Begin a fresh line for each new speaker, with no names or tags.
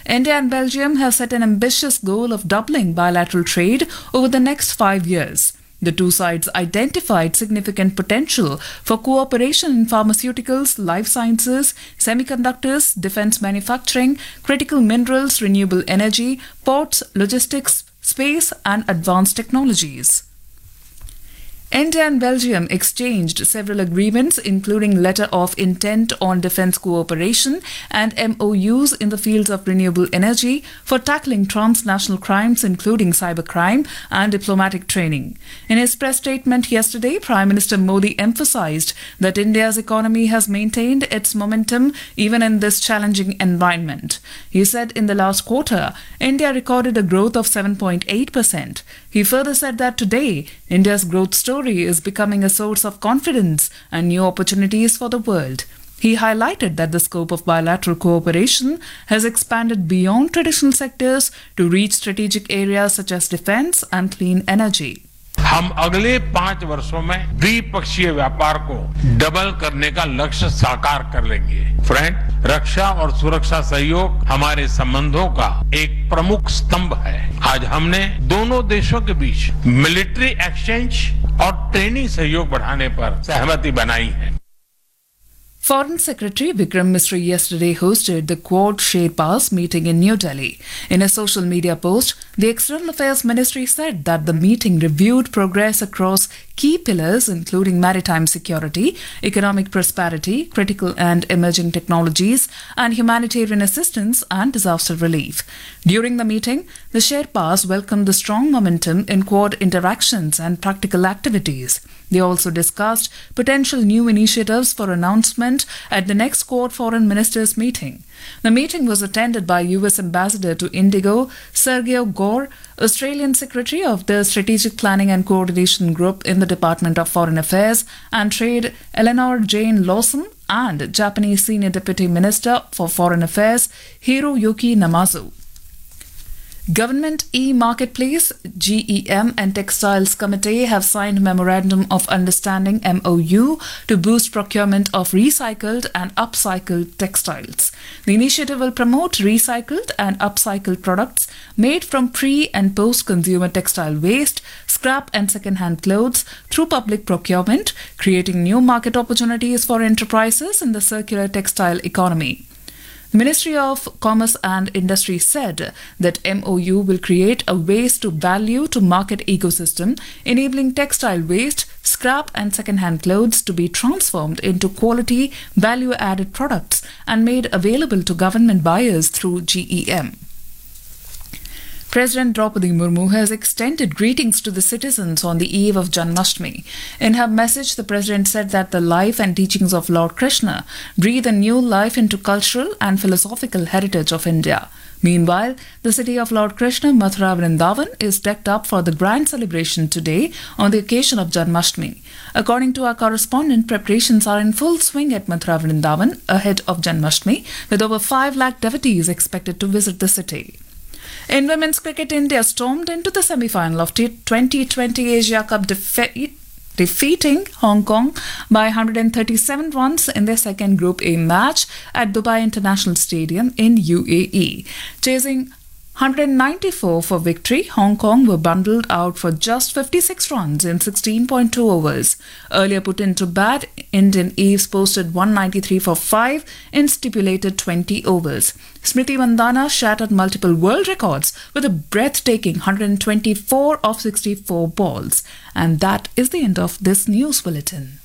India and Belgium have set an ambitious goal of doubling bilateral trade over the next 5 years. The two sides identified significant potential for cooperation in pharmaceuticals, life sciences, semiconductors, defense manufacturing, critical minerals, renewable energy, ports, logistics, space, and advanced technologies. India and Belgium exchanged several agreements, including letter of intent on defense cooperation and MOUs in the fields of renewable energy for tackling transnational crimes, including cybercrime and diplomatic training. In his press statement yesterday, Prime Minister Modi emphasized that India's economy has maintained its momentum even in this challenging environment. He said in the last quarter, India recorded a growth of 7.8%. He further said that today, India's growth story is becoming a source of confidence and new opportunities for the world. He highlighted that the scope of bilateral cooperation has expanded beyond traditional sectors to reach strategic areas such as defense and clean energy.
हम अगले 5 वर्षों में द्विपक्षीय व्यापार को double करने का लक्ष्य साकार कर लेंगे। फ्रेंड, रक्षा और सुरक्षा सहयोग हमारे संबंधों का एक प्रमुख स्तंभ है। आज हमने दोनों देशों के बीच मिलिट्री एक्सचेंज और ट्रेनिंग सहयोग बढ़ाने पर सहमति बनाई है।
Foreign Secretary Vikram Misri yesterday hosted the Quad Sherpas meeting in New Delhi. In a social media post, the External Affairs Ministry said that the meeting reviewed progress across key pillars including maritime security, economic prosperity, critical and emerging technologies, and humanitarian assistance and disaster relief. During the meeting, the Sherpas welcomed the strong momentum in Quad interactions and practical activities. They also discussed potential new initiatives for announcement at the next Quad Foreign Ministers meeting. The meeting was attended by US Ambassador to Indigo, Sergio Gore, Australian Secretary of the Strategic Planning and Coordination Group in the Department of Foreign Affairs and Trade, Eleanor Jane Lawson, and Japanese Senior Deputy Minister for Foreign Affairs, Hiroyuki Namazu. Government E-Marketplace, GEM and Textiles Committee have signed Memorandum of Understanding MOU to boost procurement of recycled and upcycled textiles. The initiative will promote recycled and upcycled products made from pre- and post-consumer textile waste, scrap and second-hand clothes through public procurement, creating new market opportunities for enterprises in the circular textile economy. The Ministry of Commerce and Industry said that MOU will create a waste to value to market ecosystem, enabling textile waste, scrap and second-hand clothes to be transformed into quality, value-added products and made available to government buyers through GEM. President Draupadi Murmu has extended greetings to the citizens on the eve of Janmashtami. In her message, the President said that the life and teachings of Lord Krishna breathe a new life into cultural and philosophical heritage of India. Meanwhile, the city of Lord Krishna, Mathura Vrindavan, is decked up for the grand celebration today on the occasion of Janmashtami. According to our correspondent, preparations are in full swing at Mathura Vrindavan ahead of Janmashtami, with over 5 lakh devotees expected to visit the city. In women's cricket, India stormed into the semi-final of T20 Asia Cup defeating Hong Kong by 137 runs in their second Group A match at Dubai International Stadium in UAE. Chasing 194 for victory, Hong Kong were bundled out for just 56 runs in 16.2 overs. Earlier put into bat, Indian Eves posted 193 for 5 in stipulated 20 overs. Smriti Mandhana shattered multiple world records with a breathtaking 124 of 64 balls. And that is the end of this news bulletin.